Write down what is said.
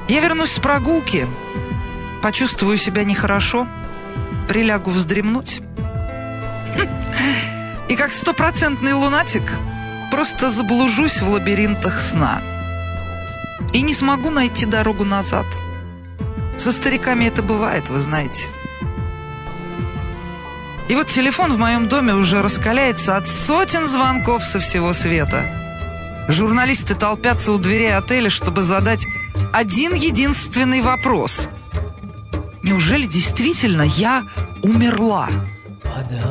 Я вернусь с прогулки, почувствую себя нехорошо, прилягу вздремнуть. И как 100% лунатик просто заблужусь в лабиринтах сна. И не смогу найти дорогу назад. Со стариками это бывает, вы знаете. И вот телефон в моем доме уже раскаляется от сотен звонков со всего света. Журналисты толпятся у дверей отеля, чтобы задать один единственный вопрос. Неужели действительно я умерла?